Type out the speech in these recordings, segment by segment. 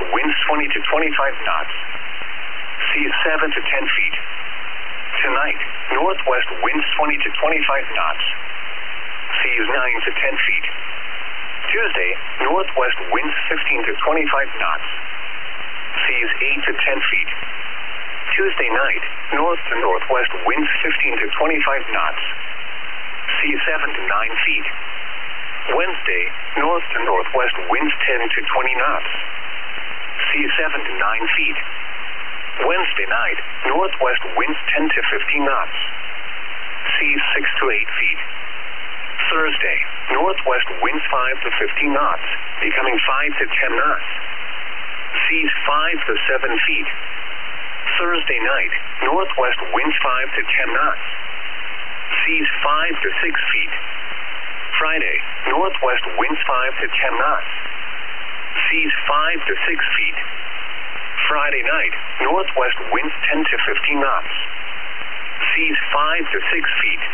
winds 20 to 25 knots. Seas 7 to 10 feet. Tonight, northwest winds 20 to 25 knots. Seas 9 to 10 feet. Tuesday, northwest winds 15 to 25 knots. Seas 8 to 10 feet. Tuesday night, north to northwest winds 15 to 25 knots. Seas 7 to 9 feet. Wednesday, north to northwest winds 10 to 20 knots. Seas 7 to 9 feet. Wednesday night, northwest winds 10 to 15 knots. Seas 6 to 8 feet. Thursday, northwest winds 5 to 15 knots, becoming 5 to 10 knots. Seas 5 to 7 feet. Thursday night, northwest winds 5 to 10 knots. Seas 5 to 6 feet. Friday, northwest winds 5 to 10 knots. Seas 5 to 6 feet. Friday night, northwest winds 10 to 15 knots. Seas 5 to 6 feet.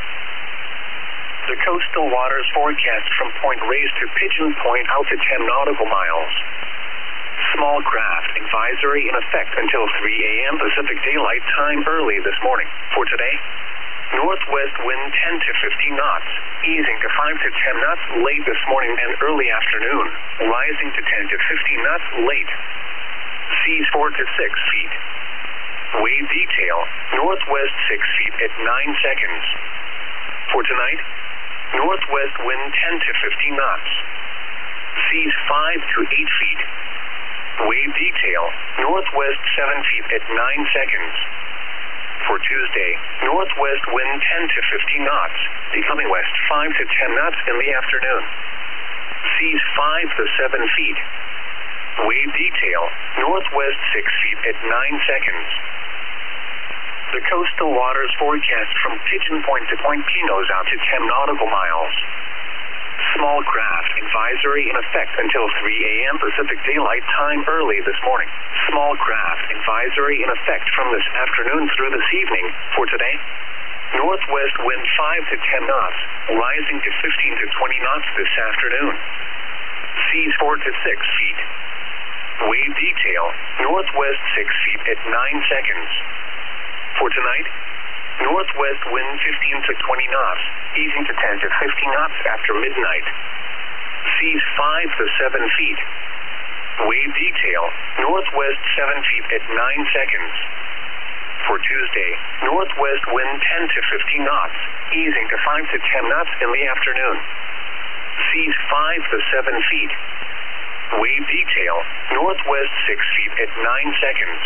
The coastal waters forecast from Point Reyes to Pigeon Point out to 10 nautical miles. Small craft advisory in effect until 3 a.m. Pacific Daylight Time early this morning. For today, northwest wind 10 to 15 knots, easing to 5 to 10 knots late this morning and early afternoon, rising to 10 to 15 knots late. Seas 4 to 6 feet. Wave detail, northwest 6 feet at 9 seconds. For tonight, northwest wind 10 to 15 knots. Seas 5 to 8 feet. Wave detail, northwest 7 feet at 9 seconds. For Tuesday, northwest wind 10 to 15 knots, becoming west 5 to 10 knots in the afternoon. Seas 5 to 7 feet. Wave detail, northwest 6 feet at 9 seconds. The coastal waters forecast from Pigeon Point to Point Pinos out to 10 nautical miles. Small craft advisory in effect until 3 a.m. Pacific Daylight Time early this morning. Small craft advisory in effect from this afternoon through this evening. For today, northwest wind 5 to 10 knots, rising to 15 to 20 knots this afternoon. Seas 4 to 6 feet. Wave detail, northwest 6 feet at 9 seconds. For tonight, northwest wind 15 to 20 knots, easing to 10 to 15 knots after midnight. Seas 5 to 7 feet. Wave detail, northwest 7 feet at 9 seconds. For Tuesday, northwest wind 10 to 15 knots, easing to 5 to 10 knots in the afternoon. Seas 5 to 7 feet. Wave detail, northwest 6 feet at 9 seconds.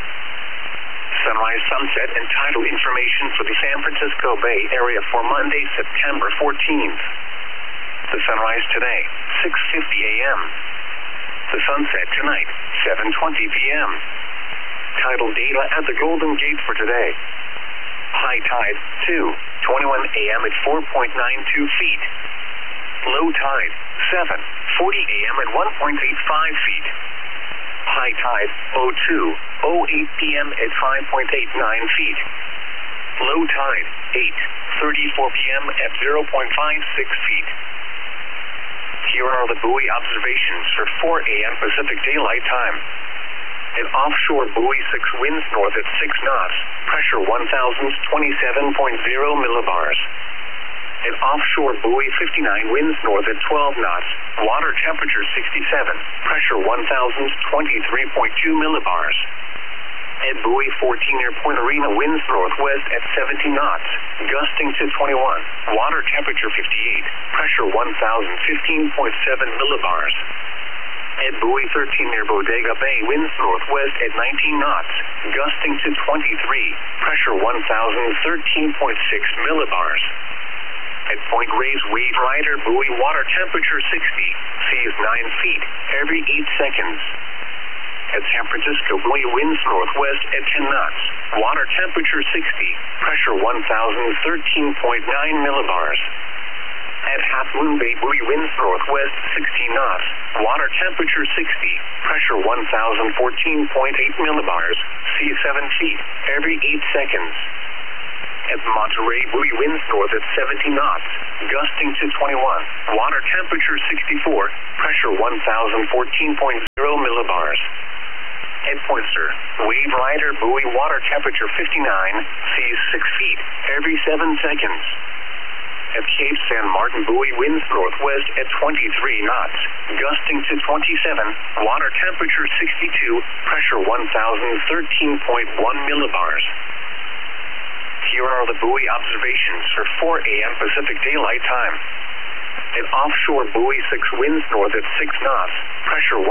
Sunrise, sunset, and tidal information for the San Francisco Bay Area for Monday, September 14th. The sunrise today, 6:50 a.m. The sunset tonight, 7:20 p.m. Tidal data at the Golden Gate for today. High tide, 2:21 a.m. at 4.92 feet. Low tide, 7:40 a.m. at 1.85 feet. High tide, 02:08 p.m. at 5.89 feet. Low tide, 8:34 p.m. at 0.56 feet. Here are the buoy observations for 4 a.m. Pacific Daylight Time. An offshore buoy 6 winds north at 6 knots, pressure 1,027.0 millibars. An offshore buoy 59 winds north at 12 knots, water temperature 67, pressure 1,023.2 millibars. At buoy 14 near Point Arena winds northwest at 17 knots, gusting to 21, water temperature 58, pressure 1,015.7 millibars. At buoy 13 near Bodega Bay winds northwest at 19 knots, gusting to 23, pressure 1,013.6 millibars. At Point Reyes Wave Rider buoy water temperature 60, seas 9 feet every 8 seconds. At San Francisco buoy winds northwest at 10 knots, water temperature 60, pressure 1,013.9 millibars. At Half Moon Bay buoy winds northwest 16 knots, water temperature 60, pressure 1,014.8 millibars, seas 7 feet every 8 seconds. At Monterey buoy winds north at 17 knots, gusting to 21, water temperature 64, pressure 1,014.0 millibars. Head pointer, Wave Rider buoy, water temperature 59, seas 6 feet every 7 seconds. At Cape San Martin buoy, winds northwest at 23 knots, gusting to 27, water temperature 62, pressure 1013.1 millibars. Here are the buoy observations for 4 a.m. Pacific Daylight Time. At offshore buoy 6, winds north at 6 knots, pressure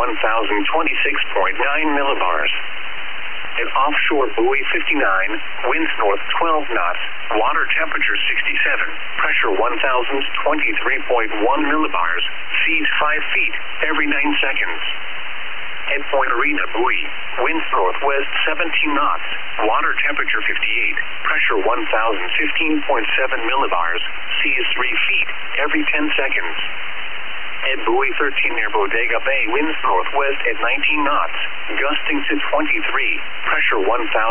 1026.9 millibars. At offshore buoy 59, winds north 12 knots, water temperature 67, pressure 1023.1 millibars, seas 5 feet every 9 seconds. At Point Arena buoy, winds northwest 17 knots, water temperature 58, pressure 1015.7 millibars, seas 3 feet every 10 seconds. At buoy 13 near Bodega Bay, winds northwest at 19 knots, gusting to 23, pressure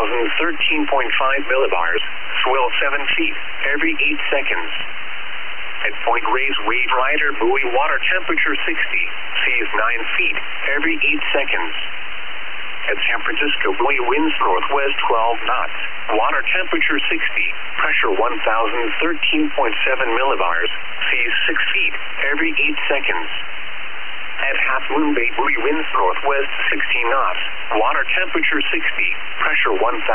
1013.5 millibars, swell 7 feet every 8 seconds. At Point Reyes, Wave Rider buoy, water temperature 60, seas 9 feet every 8 seconds. At San Francisco buoy, winds northwest 12 knots, water temperature 60, pressure 1013.7 millibars, seas 6 feet every 8 seconds. At Half Moon Bay buoy, winds northwest 16 knots, water temperature 60, pressure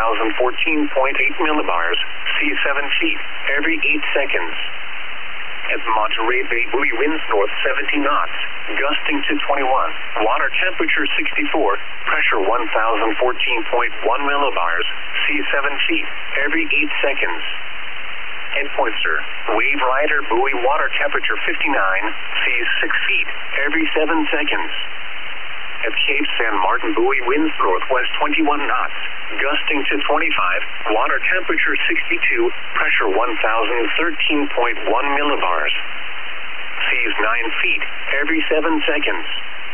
1014.8 millibars, seas 7 feet every 8 seconds. At Monterey Bay buoy, winds north 70 knots, gusting to 21, water temperature 64, pressure 1014.1 millibars, seas 7 feet every 8 seconds. At Pointer, Wave Rider buoy, water temperature 59, seas 6 feet every 7 seconds. At Cape San Martin buoy, winds northwest 21 knots, gusting to 25, water temperature 62, pressure 1013.1 millibars. Seas 9 feet every 7 seconds.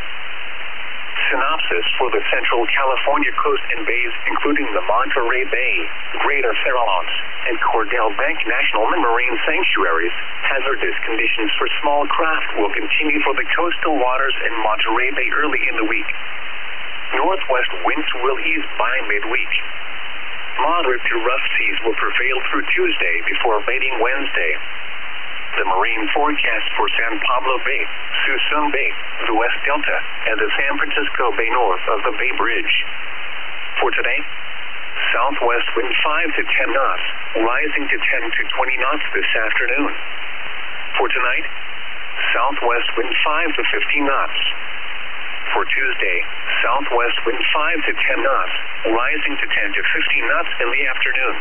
Synopsis for the Central California coast and bays, including the Monterey Bay, Greater Farallones, and Cordell Bank National Marine Sanctuaries. Hazardous conditions for small craft will continue for the coastal waters in Monterey Bay early in the week. Northwest winds will ease by midweek. Moderate to rough seas will prevail through Tuesday before abating Wednesday. The marine forecast for San Pablo Bay, Suisun Bay, the West Delta, and the San Francisco Bay north of the Bay Bridge. For today, southwest wind 5 to 10 knots, rising to 10 to 20 knots this afternoon. For tonight, southwest wind 5 to 15 knots. For Tuesday, southwest wind 5 to 10 knots, rising to 10 to 15 knots in the afternoon.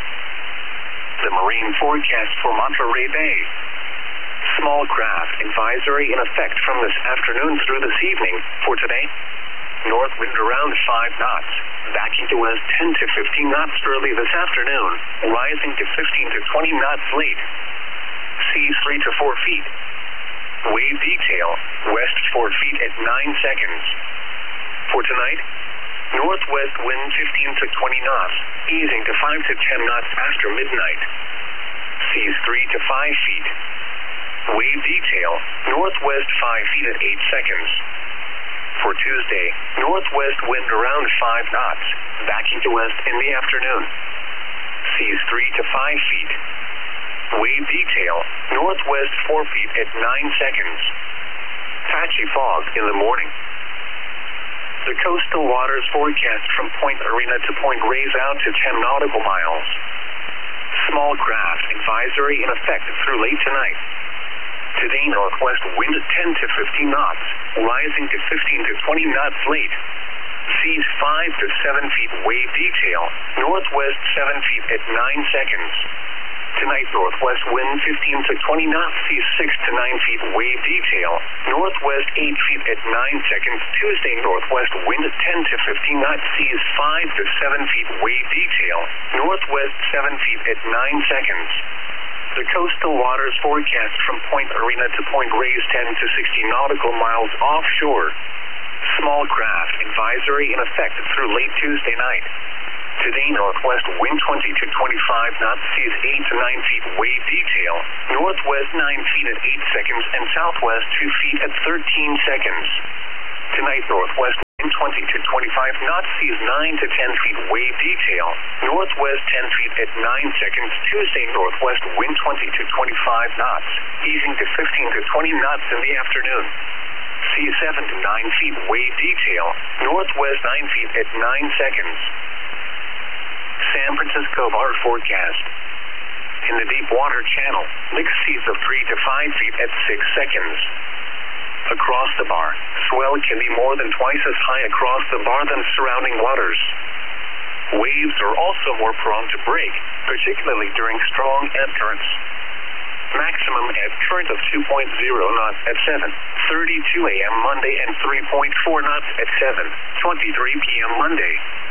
The marine forecast for Monterey Bay. Small craft advisory in effect from this afternoon through this evening. For today, north wind around 5 knots, backing to west 10 to 15 knots early this afternoon, rising to 15 to 20 knots late. Seas 3 to 4 feet. Wave detail, west 4 feet at 9 seconds. For tonight, northwest wind 15 to 20 knots, easing to 5 to 10 knots after midnight. Seas 3 to 5 feet. Wave detail, northwest 5 feet at 8 seconds. For Tuesday, northwest wind around 5 knots, backing to west in the afternoon. Seas 3 to 5 feet. Wave detail, northwest 4 feet at 9 seconds. Patchy fog in the morning. The coastal waters forecast from Point Arena to Point Reyes out to 10 nautical miles. Small craft advisory in effect through late tonight. Today, northwest wind 10 to 15 knots, rising to 15 to 20 knots late. Seas 5 to 7 feet wave detail, northwest 7 feet at 9 seconds. Tonight, northwest wind 15 to 20 knots, seas 6 to 9 feet wave detail, northwest 8 feet at 9 seconds. Tuesday, northwest wind 10 to 15 knots, seas 5 to 7 feet wave detail, northwest 7 feet at 9 seconds. The coastal waters forecast from Point Arena to Point Reyes 10 to 60 nautical miles offshore. Small craft advisory in effect through late Tuesday night. Today, northwest wind 20 to 25 knots, seas 8 to 9 feet wave detail, northwest 9 feet at 8 seconds, and southwest 2 feet at 13 seconds. Tonight, northwest wind wind 20 to 25 knots, seas 9 to 10 feet, wave detail, northwest 10 feet at 9 seconds. Tuesday, northwest wind 20 to 25 knots, easing to 15 to 20 knots in the afternoon. Seas 7 to 9 feet, wave detail, northwest 9 feet at 9 seconds. San Francisco bar forecast. In the deep water channel, mixed seas of 3 to 5 feet at 6 seconds. Across the bar, swell can be more than twice as high across the bar than surrounding waters. Waves are also more prone to break, particularly during strong ebb currents. Maximum ebb current of 2.0 knots at 7:32 a.m. Monday and 3.4 knots at 7:23 p.m. Monday.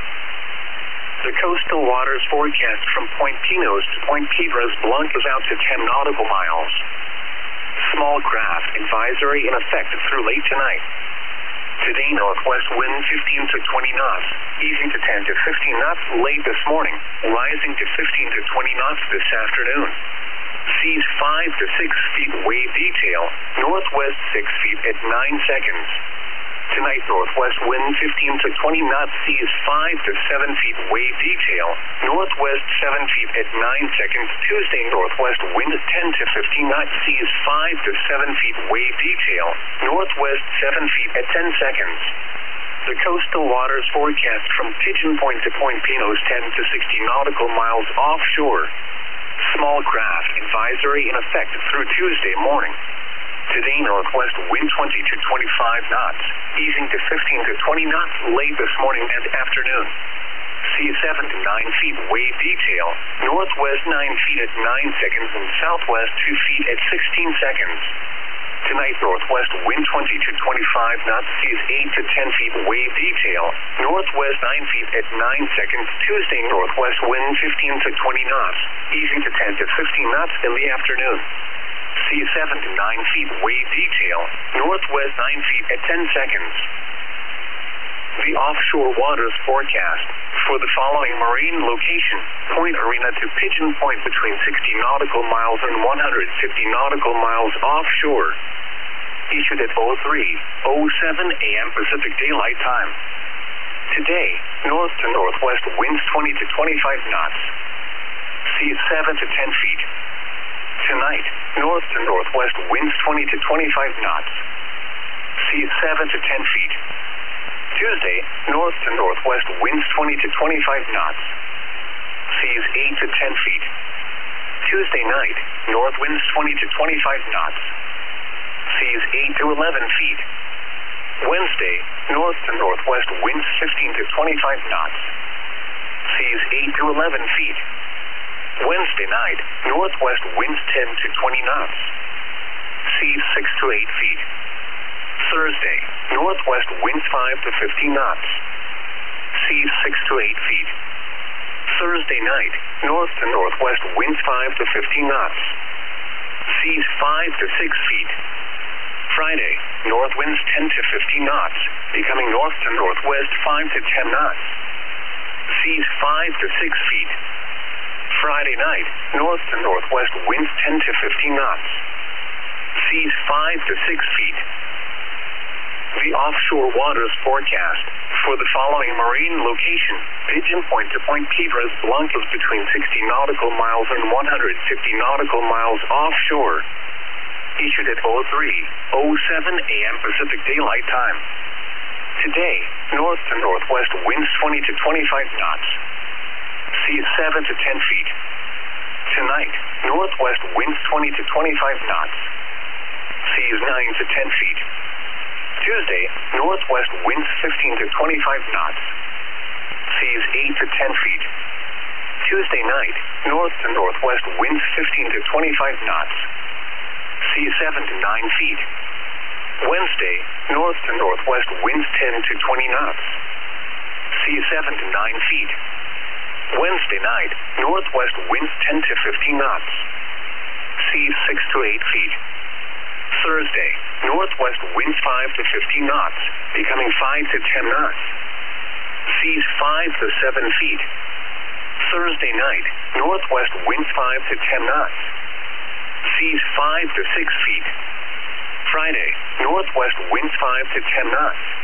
The coastal waters forecast from Point Pinos to Point Piedras Blancas out to 10 nautical miles. Small craft advisory in effect through late tonight. Today, northwest wind 15 to 20 knots, easing to 10 to 15 knots late this morning, rising to 15 to 20 knots this afternoon. Seas 5 to 6 feet, wave detail, northwest 6 feet at 9 seconds. Tonight, northwest wind 15 to 20 knots, seas 5 to 7 feet, wave detail, northwest 7 feet at 9 seconds. Tuesday, northwest wind 10 to 15 knots, seas 5 to 7 feet, wave detail, northwest 7 feet at 10 seconds. The coastal waters forecast from Pigeon Point to Point Pinos 10 to 60 nautical miles offshore. Small craft advisory in effect through Tuesday morning. Today, northwest wind 20 to 25 knots, easing to 15 to 20 knots late this morning and afternoon. Seas 7 to 9 feet, wave detail, northwest 9 feet at 9 seconds and southwest 2 feet at 16 seconds. Tonight, northwest wind 20 to 25 knots, seas 8 to 10 feet, wave detail, northwest 9 feet at 9 seconds. Tuesday, northwest wind 15 to 20 knots, easing to 10 to 15 knots in the afternoon. Seas 7 to 9 feet, wave detail, northwest 9 feet at 10 seconds. The offshore waters forecast for the following marine location: Point Arena to Pigeon Point between 60 nautical miles and 150 nautical miles offshore. Issued at 03:07 a.m. Pacific Daylight Time. Today, north to northwest winds 20 to 25 knots. Seas 7 to 10 feet. Tonight, north to northwest winds 20 to 25 knots. Seas 7 to 10 feet. Tuesday, north to northwest winds 20 to 25 knots. Seas 8 to 10 feet. Tuesday night, north winds 20 to 25 knots. Seas 8 to 11 feet. Wednesday, north to northwest winds 15 to 25 knots. Seas 8 to 11 feet. Wednesday night, northwest winds 10 to 20 knots. Seas 6 to 8 feet. Thursday, northwest winds 5 to 15 knots. Seas 6 to 8 feet. Thursday night, north to northwest winds 5 to 15 knots. Seas 5 to 6 feet. Friday, north winds 10 to 15 knots, becoming north to northwest 5 to 10 knots. Seas 5 to 6 feet. Friday night, north to northwest winds 10 to 15 knots. Seas 5 to 6 feet. The offshore waters forecast for the following marine location: Pigeon Point to Point Piedras Blancas between 60 nautical miles and 150 nautical miles offshore. Issued at 03:07 a.m. Pacific Daylight Time. Today, north to northwest winds 20 to 25 knots. Seas 7 to 10 feet. Tonight, northwest winds 20 to 25 knots. Seas 9 to 10 feet. Tuesday, northwest winds 15 to 25 knots. Seas 8 to 10 feet. Tuesday night, north to northwest winds 15 to 25 knots. Seas 7 to 9 feet. Wednesday, north to northwest winds 10 to 20 knots. Seas 7 to 9 feet. Wednesday night, northwest winds 10 to 15 knots. Seas 6 to 8 feet. Thursday, northwest winds 5 to 15 knots, becoming 5 to 10 knots. Seas 5 to 7 feet. Thursday night, northwest winds 5 to 10 knots. Seas 5 to 6 feet. Friday, northwest winds 5 to 10 knots.